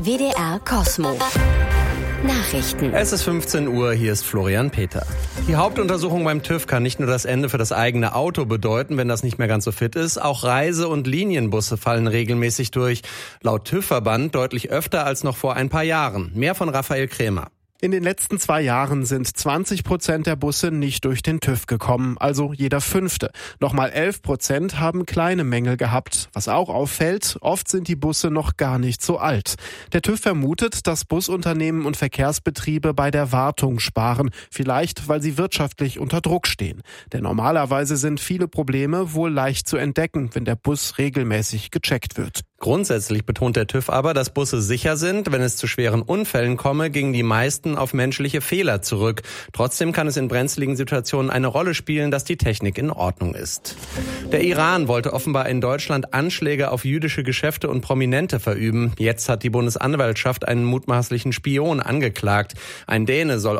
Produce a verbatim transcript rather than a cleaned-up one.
W D R Kosmo. Nachrichten. Es ist fünfzehn Uhr, hier ist Florian Peter. Die Hauptuntersuchung beim TÜV kann nicht nur das Ende für das eigene Auto bedeuten, wenn das nicht mehr ganz so fit ist. Auch Reise- und Linienbusse fallen regelmäßig durch. Laut TÜV-Verband deutlich öfter als noch vor ein paar Jahren. Mehr von Raphael Krämer. In den letzten zwei Jahren sind zwanzig Prozent der Busse nicht durch den TÜV gekommen, also jeder fünfte. Nochmal elf Prozent haben kleine Mängel gehabt. Was auch auffällt, oft sind die Busse noch gar nicht so alt. Der TÜV vermutet, dass Busunternehmen und Verkehrsbetriebe bei der Wartung sparen, vielleicht weil sie wirtschaftlich unter Druck stehen. Denn normalerweise sind viele Probleme wohl leicht zu entdecken, wenn der Bus regelmäßig gecheckt wird. Grundsätzlich betont der TÜV aber, dass Busse sicher sind. Wenn es zu schweren Unfällen komme, gingen die meisten auf menschliche Fehler zurück. Trotzdem kann es in brenzligen Situationen eine Rolle spielen, dass die Technik in Ordnung ist. Der Iran wollte offenbar in Deutschland Anschläge auf jüdische Geschäfte und Prominente verüben. Jetzt hat die Bundesanwaltschaft einen mutmaßlichen Spion angeklagt. Ein Däne soll